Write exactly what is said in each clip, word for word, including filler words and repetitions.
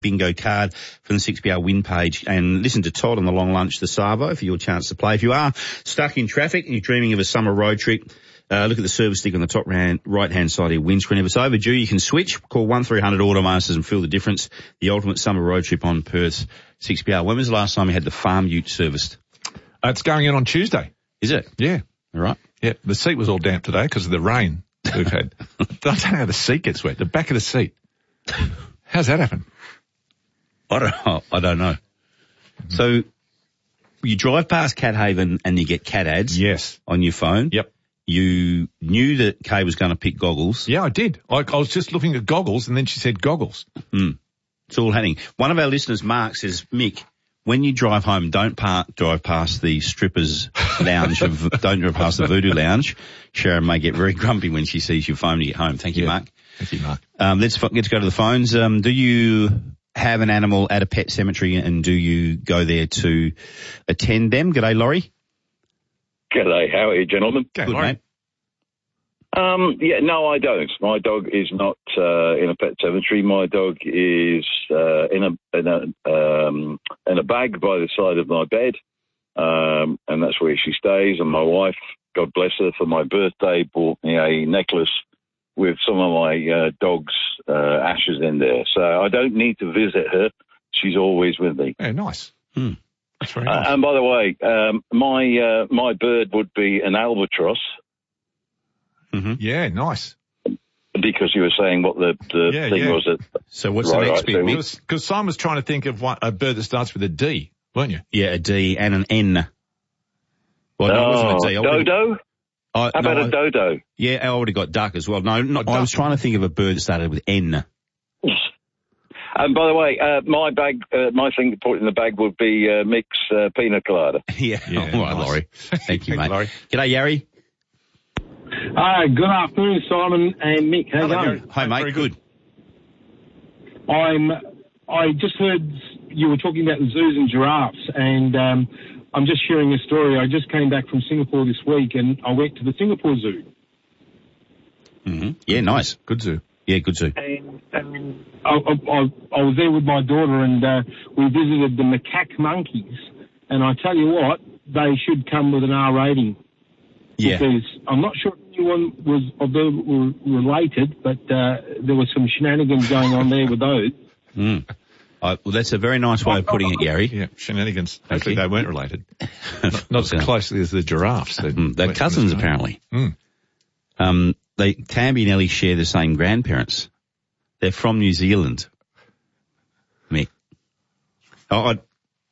bingo card from the six B R win page. And listen to Todd on the long lunch, the Savo, for your chance to play. If you are stuck in traffic and you're dreaming of a summer road trip, uh, look at the service stick on the top right-hand side of your windscreen. If it's overdue, you can switch. Call one three hundred Automasters and feel the difference. The ultimate summer road trip on Perth's six B R. When was the last time you had the farm ute serviced? Uh, it's going in on Tuesday. Is it? Yeah. All right. Yeah, the seat was all damp today because of the rain we've had. I don't know how the seat gets wet. The back of the seat. How's that happen? I don't know. I don't know. Mm-hmm. So you drive past Cat Haven and you get cat ads. Yes. On your phone. Yep. You knew that Kay was going to pick goggles. Yeah, I did. I, I was just looking at goggles and then she said goggles. Mm. It's all happening. One of our listeners, Mark, says, Mick, when you drive home, don't park, drive past the strippers lounge of, don't drive past the voodoo lounge. Sharon may get very grumpy when she sees your phone when you get home. Thank you, yeah. Mark. Thank you, Mark. Um, let's get to go to the phones. Um, do you have an animal at a pet cemetery and do you go there to attend them? G'day, Laurie. G'day, how are you, gentlemen? Good, Laurie. mate. Um, yeah, no, I don't. My dog is not uh, in a pet cemetery. My dog is uh, in a in a um, in a bag by the side of my bed, um, and that's where she stays. And my wife, God bless her, for my birthday, bought me a necklace with some of my uh, dog's uh, ashes in there. So I don't need to visit her. She's always with me. Yeah, nice. Hmm. That's very nice. Uh, and by the way, um, my uh, my bird would be an albatross. Mm-hmm. Yeah, nice. Because you were saying what the, the yeah, thing yeah. was. That, so what's right, the next right, bit, so Mick? Because Simon was trying to think of what, a bird that starts with a D, weren't you? Yeah, a D and an N. Well, no, it wasn't a D. I would've- dodo? I, How about no, a I- dodo? Yeah, I already got duck as well. No, not, Oh, I was duck. trying to think of a bird that started with N. And by the way, uh, my bag, uh, my thing to put in the bag would be uh, Mick's uh, pina colada. yeah, Yeah, all right, nice. Laurie. Thank you, Thanks, mate. Laurie. G'day, Yari. Hi, good afternoon, Simon and Mick. How you Hello, going? Gary. Hi, mate. Very Good. I'm. I just heard you were talking about the zoos and giraffes, and um, I'm just sharing a story. I just came back from Singapore this week, and I went to the Singapore Zoo. Mm-hmm. Yeah, nice. Good zoo. Yeah, good zoo. And, and I, I, I, I was there with my daughter, and uh, we visited the macaque monkeys. And I tell you what, they should come with an R rating. Yeah. Because I'm not sure if anyone was of them were related, but uh, there was some shenanigans going on there with those. Mm. Uh, well, that's a very nice way of putting it, Yari. Yeah, shenanigans. Hopefully you. they weren't related. Not, not as closely as the giraffes. They're, Mm, they're cousins, apparently. Mm. Um, they, Tamby and Ellie share the same grandparents. They're from New Zealand. Mick. Oh, I,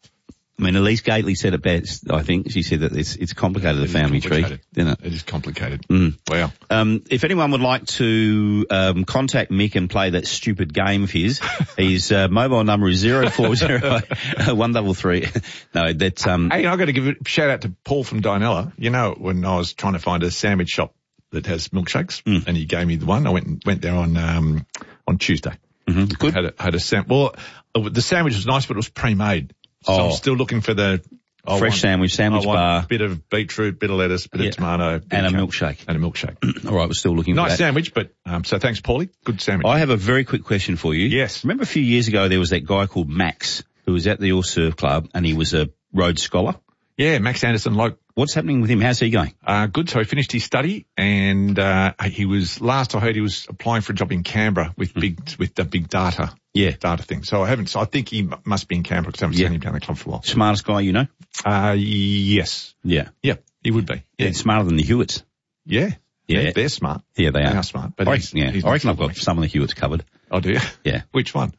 I mean, Elise Gately said it best, I think. She said that it's, it's complicated, the It is family complicated. tree, isn't it? It is complicated. Mm. Wow. Um, if anyone would like to um, contact Mick and play that stupid game of his, his uh, mobile number is zero four zero one double three. No, that's um. Hey, I've got to give a shout out to Paul from Dinella. You know, when I was trying to find a sandwich shop that has milkshakes, Mm. and he gave me the one, I went went there on um on Tuesday. Mm-hmm. Good. Had a, had a sam- Well, uh, the sandwich was nice, but it was pre-made. So Oh. I'm still looking for the I Fresh want- sandwich, sandwich I want bar. a bit of beetroot, bit of lettuce, bit Yeah. of tomato, bit And of a chum- milkshake. and a milkshake. All right, we're still looking for Nice that. sandwich, but um, so thanks, Paulie. Good sandwich. I have a very quick question for you. Yes. Remember a few years ago there was that guy called Max who was at the All Surf Club and he was a Rhodes Scholar. yeah, Max Anderson, like What's happening with him? How's he going? Uh, good. So he finished his study, and uh, he was last I heard he was applying for a job in Canberra with big with the big data, Yeah. data thing. So I haven't. So I think he m- must be in Canberra because I haven't Yeah. seen him down the club for a while. Smartest guy you know? Uh, yes, Yeah. yeah, he would be. Yeah. Yeah, Smarter than the Hewitts. yeah, Yeah. They're, they're smart. Yeah, they They are. are smart. But I he's, reckon, yeah. he's I reckon not I've got troublemaker. some of the Hewitts covered. Oh, do you? Yeah. Which one?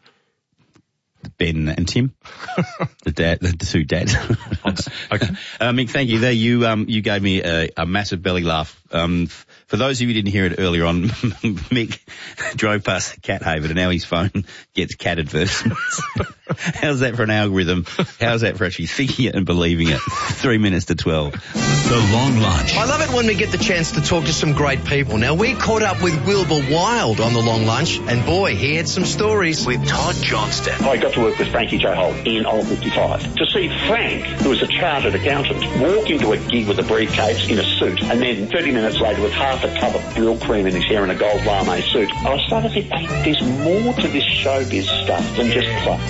Ben and Tim. the dad, the two dads. Okay. uh, Mick, thank you. There, you um, you gave me a, a massive belly laugh. Um, f- for those of you who didn't hear it earlier on, Mick drove past Cat Haven and now his phone gets cat advertisements. How's that for an algorithm? How's that for actually thinking it and believing it? Three minutes to twelve. The Long Lunch. I love it when we get the chance to talk to some great people. Now, we caught up with Wilbur Wild on the Long Lunch, and boy, he had some stories. With Todd Johnston. I got to work with Frankie J. Holt in Old fifty-five. To see Frank, who was a chartered accountant, walk into a gig with a briefcase in a suit, and then thirty minutes later with half half a tub of drill cream in his hair and a gold lame suit. I was starting to think, hey, there's more to this showbiz stuff than just club.